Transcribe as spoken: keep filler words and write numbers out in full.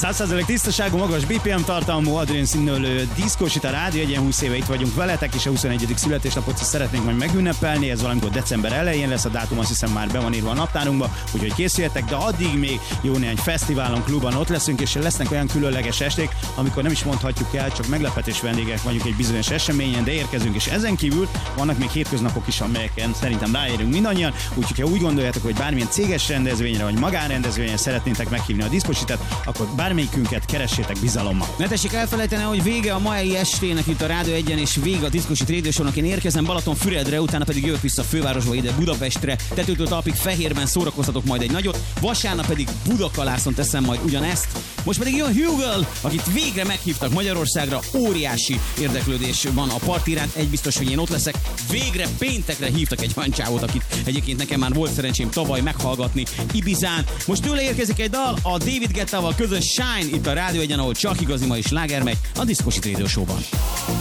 száz százalék tisztaságú, magas bé pé em tartalmú, Adrien színölő diszkósít a rádió, egy ilyen húsz éve itt vagyunk veletek, és a huszonegyedik születésnapot is szeretnénk majd megünnepelni, ez valamikor december elején lesz, a dátum azt hiszem már be van írva a naptárunkba, úgyhogy készüljetek, de addig még jó néhány fesztiválon, klubban ott leszünk, és lesznek olyan különleges esték, amikor nem is mondhatjuk el, csak meglepetés vendégek vagyunk egy bizonyos eseményen, de érkezünk, és ezen kívül vannak még hétköznapok is, amelyeken szerintem ráérünk mindannyian, úgyhogy ha úgy gondoljátok, hogy bármilyen céges rendezvényre vagy magánrendezvényen szeretnétek meghívni a diszkósitet, akkor bármelyikünket keressétek bizalommal. Ne tessék elfelejteni, hogy vége a mai estének itt a Rádió egyen, és vége a Diszkósit Rédiósónak. Én érkezem Balatonfüredre, utána pedig jövök vissza a fővárosba, ide Budapestre. Tetőtől talpig Fehérben szórakoztatok majd egy nagyot, vasárnap pedig Budakalászon teszem majd ugyanezt. Most pedig jön Hugel, akit végre meghívtak Magyarországra, óriási érdeklődés van a parti iránt, egy biztos, hogy én ott leszek. Végre péntekre hívtak egy olyan csávót, akit egyébként nekem már volt szerencsém tavaly meghallgatni Ibizán. Most tőle érkezik egy dal, a David Guettával közös Shine itt a Rádió egyen, ahol csak igazi mai sláger megy a Diszkósit Rédió Showban.